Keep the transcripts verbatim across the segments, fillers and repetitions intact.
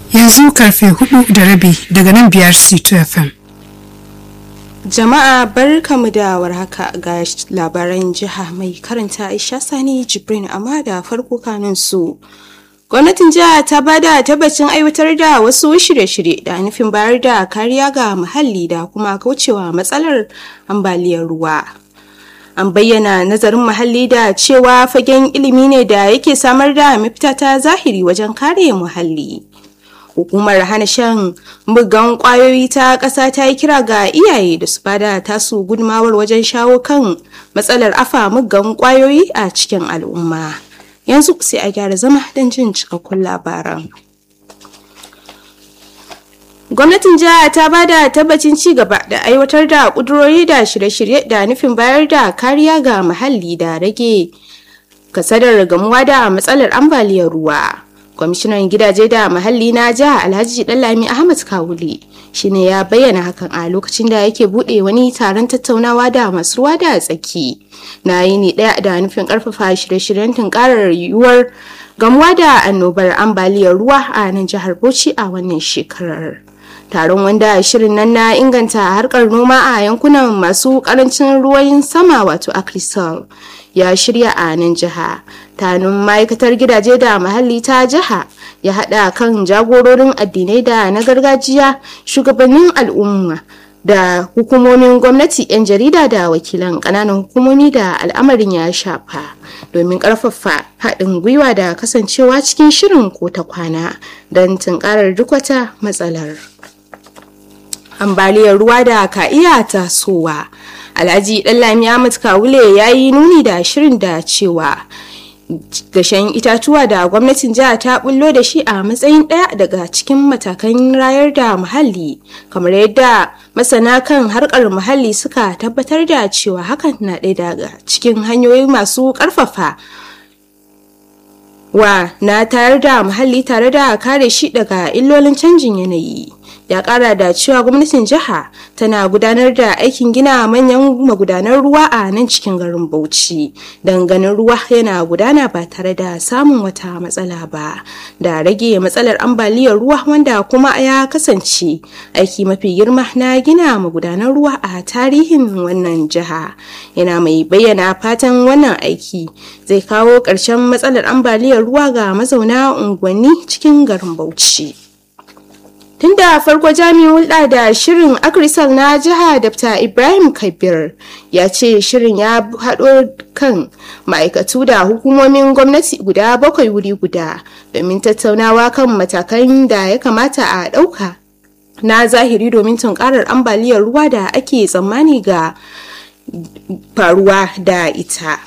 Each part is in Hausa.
Yanzu karfe hudu da rabi daga nan biyar C two F M. Jama'a barkamu da warhaka ga labaran jiha mai karanta Aisha Sani Jibrin amma da farko kanun su. Gwamnatin jiha ta bada tabbacin aiwatar da wasu shirye-shirye da nufin bayar da kariya ga muhalli da kuma kaucewa matsalar ambaliyar ruwa. An bayyana nazarin muhalli da cewa fagen ilimi ne da yake samar da mafita ta zahiri wajen kare muhalli. Hukumar hana shan muggan kwayoyi ta ƙasa ta yi kira ga iyaye da su bada tasu gudunmawar wajen shawo kan matsalar afa muggan kwayoyi a cikin al'umma. Yanzu sai a gyara zama don jin cikakkun labaran. Gwamnatin jiha ta bada tabbacin ci gaba da aiwatar da ƙudurori da shirye-shirye da nufin bayar da kariya ga muhalli da rage kasadar gamuwa da matsalar ambaliyar ruwa. Kwamishinan gidaje da muhalli na jiha Alhaji Dallami Ahmad Kawule shine ya bayyana hakan a lokacin da yake bude wani taron tattaunawa da masu ruwa da tsaki na yini daya da nufin karfafa shirye-shiryen tunkarar yiwuwar gamuwa da annobar ambaliyar ruwa a nan jihar Bauchi a wannan shekarar. Taron wanda shirin nan na inganta harkar noma a yankunan masu karancin ruwan sama wato Akrisal ya shirya a nan jiha. Tanun ma'aikatar gidaje da muhalli ta jiha ya hada kan jagororin addinai da na gargajiya, shugabannin al'umma da hukumomin gwamnati, 'yan jarida da wakilan kananan hukumomi da al'amarin ya shafa domin karfafa haɗin gwiwa da kasancewa cikin shirin ko ta kwana don tunkarar duk wata matsalar ambaliyar ruwa da ka iya tasowa. Alhaji Dallami Ahmad Kawule ya yi nuni da shirin da cewa dashen itatuwa da gwamnatin jiha ta bullo da shi a matsayin ɗaya daga cikin matakan rayar da muhalli, kamar yadda masana kan harkar muhalli suka tabbatar da cewa hakan na ɗaya daga cikin hanyoyi masu ƙarfafa wa na tayar da muhalli tare da kare shi daga illolin canjin yanayi. Ya kara da cewa gwamnatin jiha tana gudanar da aikin gina manyan magudanar ruwa a nan cikin garin Bauchi don ganin ruwa yana gudana ba tare da samun wata matsala ba, da rage matsalar ambaliyar ruwa wanda kuma ya kasance aiki mafi girma na gina magudanar ruwa a tarihin wannan jiha. Yana mai bayyana fatan wannan aiki zai kawo ƙarshen matsalar ambaliyar ruwa ga mazauna unguwanni cikin garin Bauchi. Tun da farko jami'in hulɗa da shirin Akrisal na jiha Dr. Ibrahim Kabir ya ce shirin ya haɗo kan ma'aikatu da hukumomin gwamnati guda bakwai wuri guda domin tattaunawa kan matakan da ya kamata a ɗauka na zahiri domin tunkarar ambaliyar ruwa da ake tsammani ga faruwa da ita.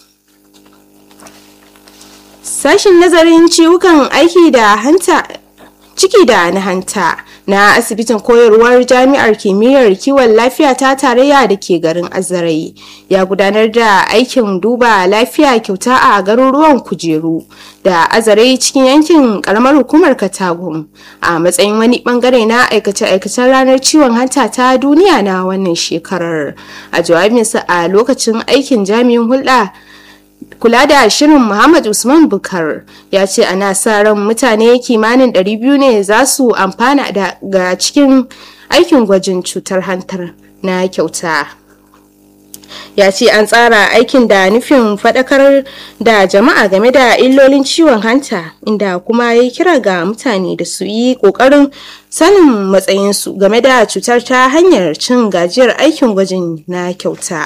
Sashin nazarin ciwukan aiki da hanta ciki da na hanta na asibitin koyarwar jami'ar kimiyyar kiwon lafiya ta tarayya da ke garin Azarai ya gudanar da aikin duba lafiya kyauta a garuruwan Kujeru da Azarai cikin yankin karamar hukumar Katagum a matsayin wani bangare na aikace-aikacen ranar ciwon hanta ta duniya na wannan shekarar. A jawabinsa a lokacin aikin, jami'in hulɗa kula da shirin Muhammad Usman Bukar ya ce ana sa ran mutane kimanin ɗari biyu ne za su amfana daga cikin aikin gwajin cutar hantar na kyauta. Ya ce an tsara aikin da nufin faɗakar da jama'a game da illolin ciwon hanta, inda kuma ya kira ga mutane da su yi ƙoƙarin sanin matsayinsu game da cutar ta hanyar cin gajiyar aikin gwajin na kyauta.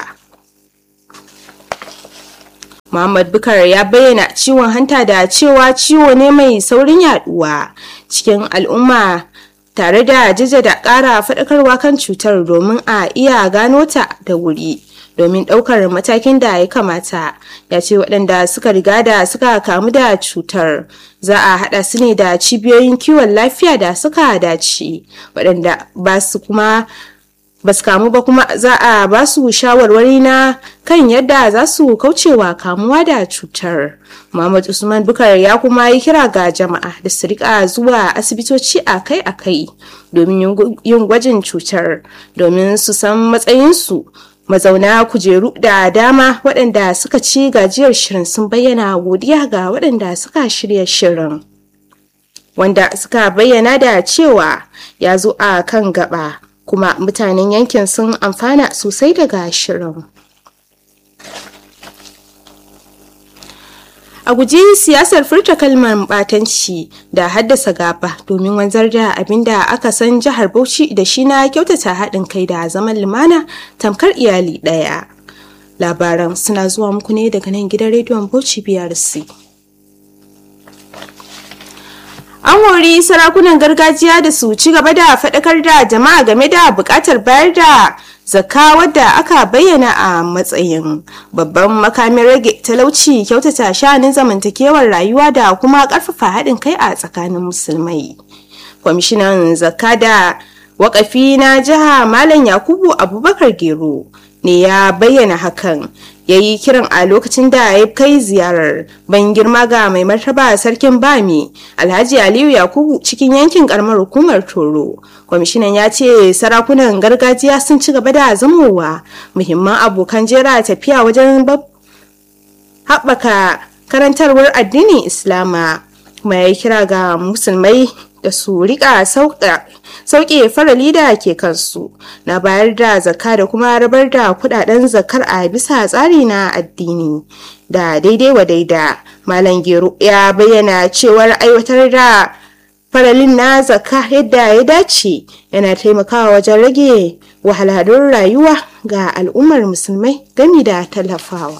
Muhammad Bukar ya bayyana ciwon hanta da cewa ciwo ne mai saurin yaduwa cikin al'umma, tare da jaddada ƙara faɗakarwa kan cutar domin a iya gano ta da wuri domin ɗaukar matakin da ya kamata. Ya ce waɗanda suka riga da suka kamu da cutar za a haɗa su ne da cibiyoyin kiwon lafiya da suka dace, waɗanda ba su kuma basu kamu ba kuma za a ba su shawarwari na kan yadda za su kaucewa kamuwa da cutar. Muhammad Usman Bukar ya kuma yi kira ga jama'a da su rika zuwa asibitoci akai-akai domin yin gwajin cutar domin su san matsayinsu. Mazauna Kujeru da dama waɗanda suka ci gajiyar shirin sun bayyana godiya ga waɗanda suka shirya shirin. wanda suka bayyana da cewa ya zo a kan gaba kuma mutanen yankin sun amfana sosai daga shirin. A guji siyasar furta kalmar batanci da haddasa gaba domin wanzar da abin da aka san jihar Bauchi da shi na kyautata haɗin kai da zaman lumana tamkar iyali ɗaya. Labaran suna zuwa muku ne daga nan gidan rediyon Bauchi B R C. An hori sarakunan gargajiya da su ci gaba da faɗakar da jama'a game da buƙatar bayar da zakka wadda aka bayyana a matsayin babban makamin rage talauci, kyautata sha'anin zamantakewar rayuwa da kuma ƙarfafa haɗin kai a tsakanin musulmai. Kwamishinan zakka da waƙafi na jiha Malam Yakubu Abubakar Gero ne ya bayyana hakan, ya yi kiran a lokacin da ya kai ziyarar ban girma ga mai martaba sarkin Bami Alhaji Aliyu Yakubu cikin yankin karamar hukumar Toro. Kwamishinan ya ce sarakunan gargajiya sun ci gaba da zamowa muhimman abokan jera tafiya wajen haɓaka karantarwar addinin Islama, kuma ya kira ga musulmai da su rika sauke farali da ke kansu na bayar da zakka da kuma rabar da kudaden zakkar a bisa tsari na addini da daidai wa daida. Malam Gero ya bayyana cewar aiwatar da faralin na zakka yadda ya dace yana taimakawa wajen rage wahalhalun rayuwa ga al'ummar musulmai gami da tallafawa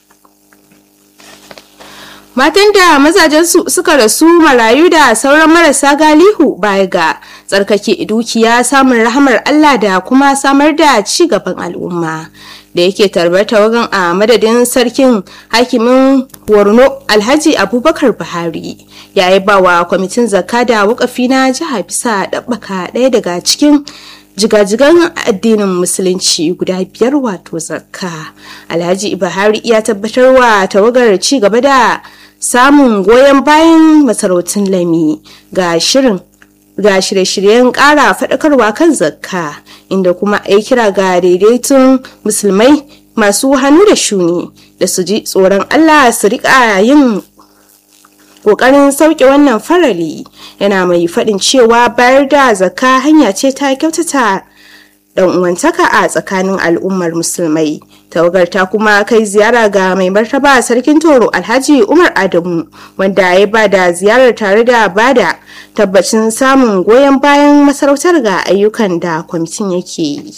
matan da mazajensu suka rasu, marayu da sauran marasa galihu baya ga tsarkake dukiya, samun rahamar Allah da kuma samar da ci gaban al'umma. Da yake tarbar tawagan a madadin sarkin hakimin Borno Alhaji Abubakar Buhari ya yi bawa kwamitin zakka da wakafi na jiha bisa ɗabbaka ɗaya daga cikin jigajigan addinin musulunci guda biyar wato zakka. Alhaji Buhari ya tabbatar wa tawagar ci gaba da samun goyon bayan masarautun Lami ga shirin ga shirye-shiryen ƙara faɗakarwa kan zakka, inda kuma ya kira ga daidaiton musulmai masu hannu da shuni da su ji tsoron Allah su riƙa yin ƙoƙarin sauke wannan farali. Yana mai faɗin cewa bayar da zakka hanya ce ta kyautata ɗan uwantaka a tsakanin al'ummar musulmai. Tawagar ta kuma kai ziyara ga mai martaba sarkin Toro Alhaji Umar Adamu, wanda ya ba da ziyarar tare da bada tabbacin samun goyon bayan masarautar ga ayyukan da kwamitin yake yi.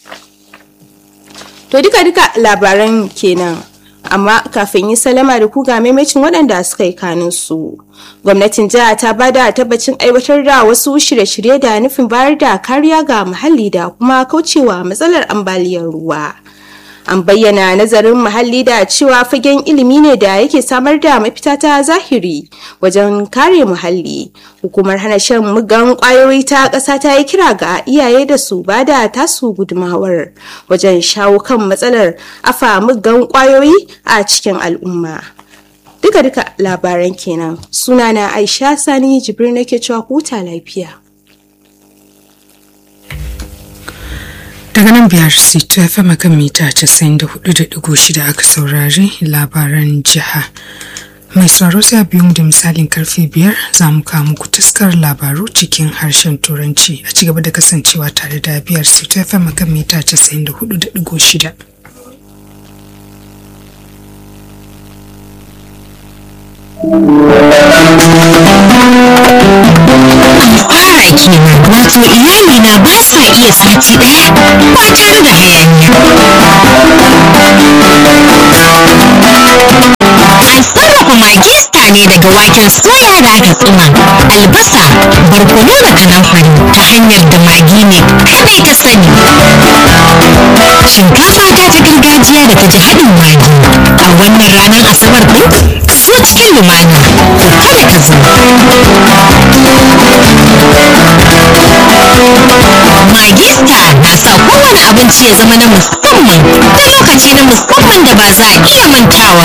To duka-duka labaran kenan. Amma kafin yi salama da ku ga maimacin waɗanda suka yi kanin su. Gwamnatin jiha ta bada tabbacin aiwatar da wasu shirye-shirye da nufin bayar da kariya ga muhalli da kuma kaucewa matsalar ambaliyar ruwa. An bayyana nazarin muhalli da cewa fagen ilimi ne da yake samar da mafita ta zahiri wajen kare muhalli. Hukumar hana shan muggan kwayoyi ta ƙasa ta yi kira ga iyaye da su ba da tasu gudumawar wajen shawo kan matsalar afa muggan kwayoyi a cikin al'umma. Duka-duka labaran kenan. Sunana Aisha Sani Jibril nake cewa huta lafiya. Daga nan biyar C two F M kan mita casa'in da hudu da digo shida aka saurari labaran jiha. Mai sauraro sai a biyu da misalin karfe biyar za mu kawo muku taskar labaru cikin harshen Turanci. A ci gaba da kasancewa tare da biyar C two F M kan mita casa'in da hudu da digo shida. Fara kenan, wato iyali na ba sa iya sati daya ba tare da hayaniya. An sarrafa Maggi Star ne daga waken soya da aka tsuma, albasa, barkono da kanamfari ta hanyar da Maggi ne kadai ta sani. Shinkafa ta ta gargajiya da ta ji haɗin Maggi a wannan ranar Asabar ɗin, ka so cikin lumana ko kada ka zo. Maggi Star na sa kowane abinci ya zama na musamman da lokaci na musamman da ba za a iya mantawa